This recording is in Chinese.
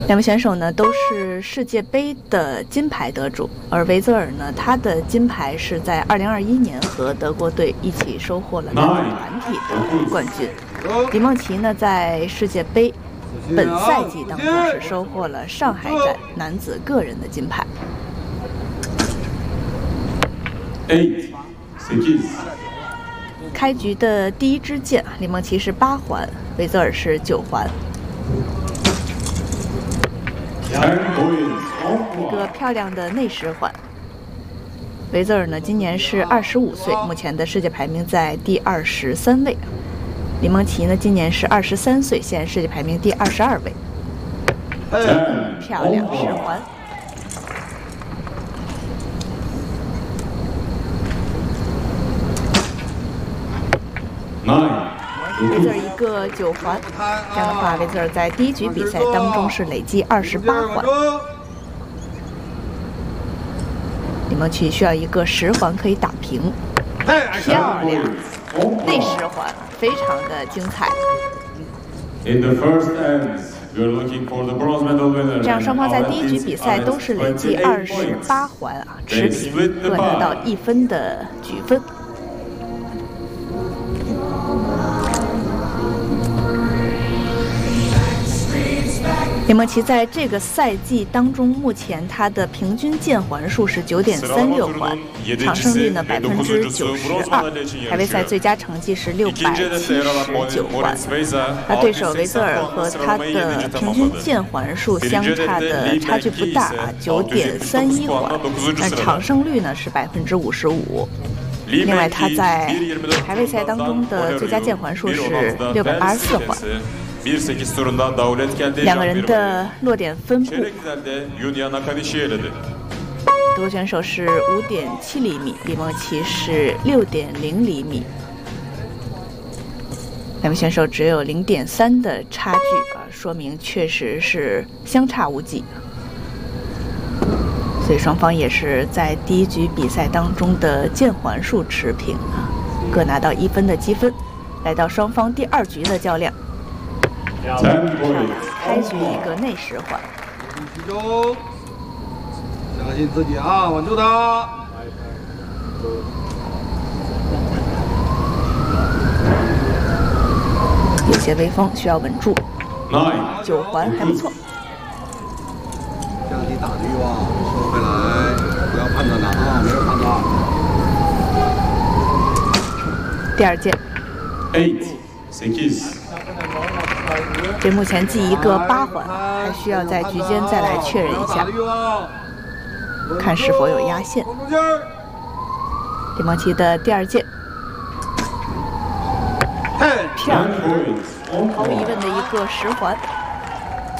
两位选手呢都是世界杯的金牌得主，而维泽尔呢，他的金牌是在2021年和德国队一起收获了男子团体的冠军。李梦琪呢，在世界杯本赛季当中是收获了上海站男子个人的金牌。开局的第一支箭，李梦琪是8环，维泽尔是9环。一个漂亮的内十环。维泽尔呢，今年是25岁，目前的世界排名在第23位。李梦琪呢，今年是23岁，现世界排名第22位。漂亮10环。维泽尔一个9环，这样的话，维泽尔在第一局比赛当中是累计28环。李梦琪需要一个10环可以打平，漂亮，内10环，非常的精彩。这样双方在第一局比赛都是累计28环啊，持平，各拿到1分的局分。李梦琪在这个赛季当中，目前她的平均键环数是9.36环，场胜率呢92%，排位赛最佳成绩是679环。那对手维泽尔和他的平均键环数相差的差距不大啊，9.31环，那场胜率呢是55%。另外，他在排位赛当中的最佳键环数是684环。两个人的落点分布，德国选手是5.7厘米，李梦琪是6.0厘米，两位选手只有0.3的差距啊，说明确实是相差无几。所以双方也是在第一局比赛当中的键环数持平啊，各拿到1分的积分。来到双方第2局的较量。漂亮，开局一个内10环。 相信自己啊，稳住它。 有些微风，需要稳住。9环还不错。 降低打的欲望，收回来，不要判断了啊，没有判断。 第2键。这目前计一个8环，还需要在局间再来确认一下，看是否有压线。李梦琪的第2键，漂亮，毫无疑问的一个10环。